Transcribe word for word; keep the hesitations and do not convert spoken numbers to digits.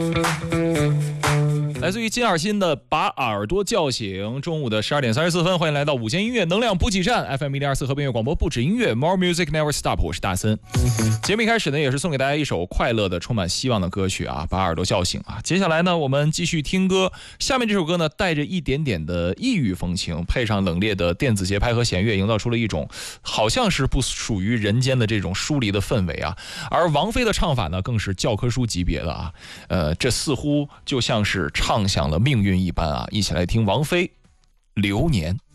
来自于金耳心的把耳朵叫醒，中午的十二点三十四分，欢迎来到午间音乐能量补给站 F M 一零二四和平音乐广播，不止音乐 More Music Never Stop， 我是大森。节目一开始呢，也是送给大家一首快乐的、充满希望的歌曲啊，把耳朵叫醒啊。接下来呢，我们继续听歌。下面这首歌呢，带着一点点的异域风情，配上冷冽的电子节拍和弦乐，营造出了一种好像是不属于人间的这种疏离的氛围啊。而王菲的唱法呢，更是教科书级别的啊，呃，这似乎就像是唱响了命运一般啊！一起来听王菲《流年》。